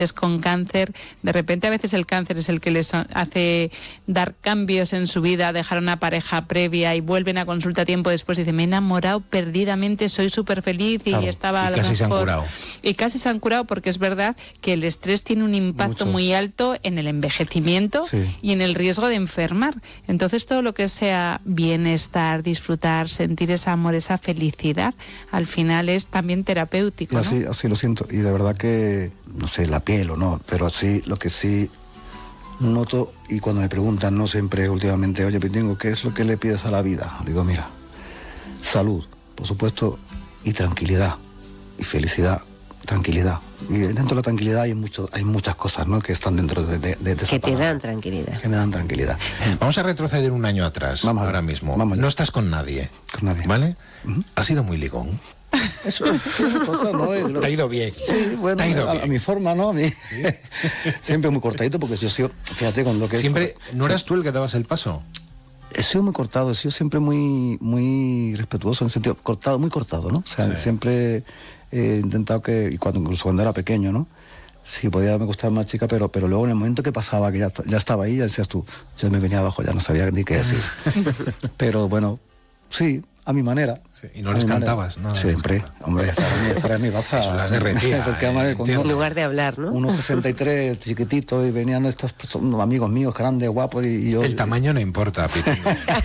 con cáncer, de repente a veces el cáncer es el que les hace dar cambios en su vida, dejar una pareja previa y vuelven a consulta tiempo después y dicen, me he enamorado perdidamente, soy súper feliz y estaba a lo mejor... se han curado. Y casi se han curado, porque es verdad que el estrés tiene un impacto muy alto en el envejecimiento y en el riesgo de enfermar. Entonces todo lo que sea bienestar, disfrutar, sentir ese amor, esa felicidad, al final es también terapéutico, ¿no? Así lo siento, y de verdad que, no sé, la piel o no, pero así, lo que sí noto, y cuando me preguntan, no siempre últimamente, oye, Pitingo, ¿qué es lo que le pides a la vida? Digo, mira, salud, por supuesto, y tranquilidad, y felicidad, tranquilidad. Y dentro de la tranquilidad hay muchas cosas, ¿no?, que están dentro de esa que te palabra, dan tranquilidad. que me dan tranquilidad. Vamos a retroceder un año atrás, ahora mismo. No estás con nadie. Con nadie. ¿Vale? ¿Has sido muy ligón? Eso es una cosa, ¿no? Te ha ido bien. Sí, bueno, te ha ido a bien. mi forma, ¿no? A mí. ¿Sí? Siempre muy cortadito, porque yo soy, fíjate, con lo que... Siempre, ¿no eras tú el que dabas el paso? He sido muy cortado, he sido siempre muy respetuoso, en el sentido, muy cortado, ¿no? O sea, siempre he intentado que, incluso cuando era pequeño, ¿no? Sí, podía me gustar más chica, pero luego en el momento que pasaba, que ya estaba ahí, ya decías tú, yo me venía abajo, ya no sabía ni qué decir. Pero bueno, sí, a mi manera. Sí, ¿y no les cantabas? No, siempre, hombre, esa era mi baza. Eso las derretía. En lugar de hablar, ¿no? 1,63, chiquitito, y venían estos amigos míos grandes, guapos, y yo... El tamaño no importa, Pitingo.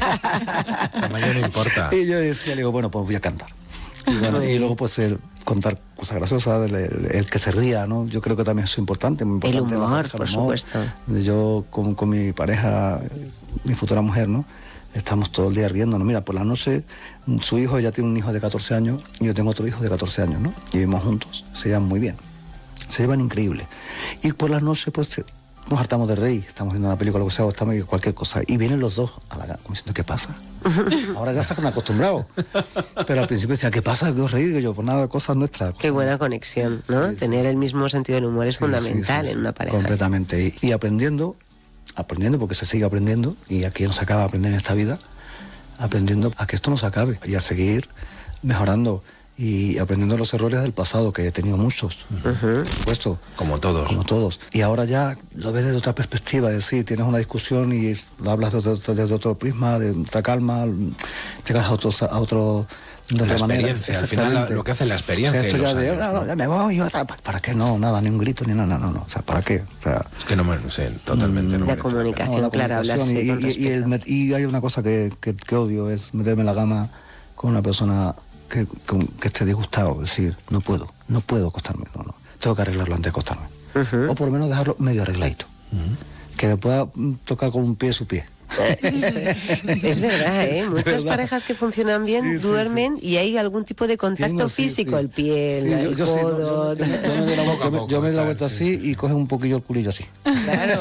El tamaño no importa. Y yo decía, le digo, bueno, pues voy a cantar. Y, bueno, y luego pues contar cosas graciosas, el que se ría, ¿no? Yo creo que también es importante. Muy importante, el humor, ¿no? por supuesto. Yo con mi pareja, mi futura mujer, ¿no?, estamos todo el día riéndonos. Mira, por la noche, su hijo ya tiene un hijo de 14 años y yo tengo otro hijo de 14 años, ¿no? Y vivimos juntos, se llevan muy bien, se llevan increíble. Y por las noches, pues, nos hartamos de reír, estamos viendo una película, lo que sea, o estamos viendo cualquier cosa, y vienen los dos a la cama, como diciendo, ¿qué pasa? Ahora ya se han acostumbrado. Pero al principio decían, ¿qué pasa? ¿Qué os reís? Digo yo, pues nada, cosas nuestras. Qué buena conexión, ¿no? Tener el mismo sentido del humor es fundamental en una pareja. Completamente. Y aprendiendo, porque se sigue aprendiendo, y aquí no se acaba de aprender en esta vida, aprendiendo a que esto no se acabe, y a seguir mejorando y aprendiendo los errores del pasado, que he tenido muchos, por supuesto. Como todos. Y ahora ya lo ves desde otra perspectiva, es decir, tienes una discusión y lo hablas desde otro prisma, de otra calma, llegas a otro de la otra experiencia, manera. Al final lo que hace la experiencia. O sea, esto ya de, ya me voy, ¿para qué? No, nada, ni un grito, ni nada, no. O sea, ¿para qué? O sea, es que no me sé, totalmente. La comunicación, claro, hablarse con respeto. Y hay una cosa que odio, es meterme en la cama con una persona que esté disgustado, es decir, no puedo acostarme, no. Tengo que arreglarlo antes de acostarme. O por lo menos dejarlo medio arregladito. Que me pueda tocar con un pie su pie. Es verdad, ¿eh? Muchas parejas que funcionan bien duermen y hay algún tipo de contacto físico, el pie, el codo. Yo me doy la vuelta así y coge un poquillo el culillo así. Claro.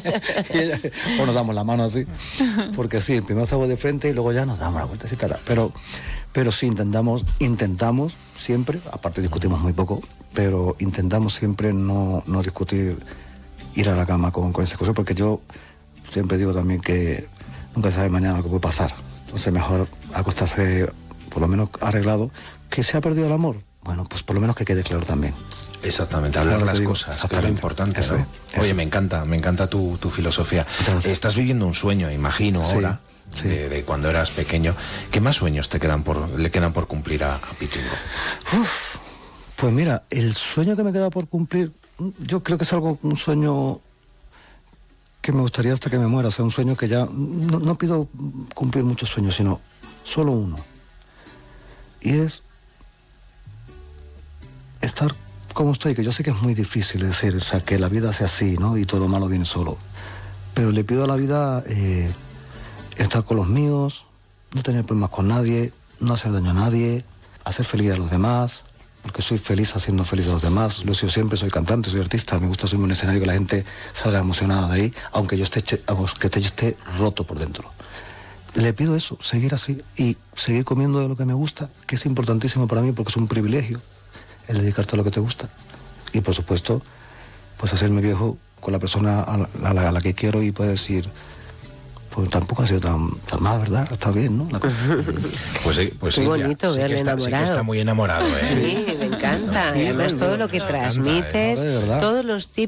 O nos damos la mano así. Porque sí, primero estamos de frente y luego ya nos damos la vuelta así. Pero sí, intentamos siempre, aparte discutimos muy poco, pero intentamos siempre no discutir, ir a la cama con esa cosa, porque yo siempre digo también que nunca se sabe mañana lo que puede pasar. Entonces mejor acostarse por lo menos arreglado. ¿Que se ha perdido el amor? Bueno, pues por lo menos que quede claro también. Exactamente, hablar las cosas, que es lo importante, ¿no? Oye, me encanta tu filosofía. Estás viviendo un sueño, imagino, ahora, de cuando eras pequeño. ¿Qué más sueños le quedan por cumplir a Pitingo? Pues mira, el sueño que me queda por cumplir, yo creo que es un sueño que me gustaría hasta que me muera. O sea, un sueño que ya... No pido cumplir muchos sueños, sino solo uno. Y es estar como estoy, que yo sé que es muy difícil decir, o sea, que la vida sea así, ¿no? Y todo lo malo viene solo. Pero le pido a la vida estar con los míos, no tener problemas con nadie, no hacer daño a nadie, hacer feliz a los demás, porque soy feliz haciendo feliz a los demás. Lo he sido siempre, soy cantante, soy artista, me gusta subirme a un escenario que la gente salga emocionada de ahí, aunque yo esté roto por dentro. Le pido eso, seguir así y seguir comiendo de lo que me gusta, que es importantísimo para mí porque es un privilegio el dedicarte a lo que te gusta. Y por supuesto, pues hacerme viejo con la persona a la que quiero y poder decir, pues tampoco ha sido tan mal, ¿verdad? Está bien, ¿no? La cosa. Pues sí, bonito verle enamorado. Sí que está muy enamorado, ¿eh? Sí, me encanta. Y además todo lo que transmites, todos los tips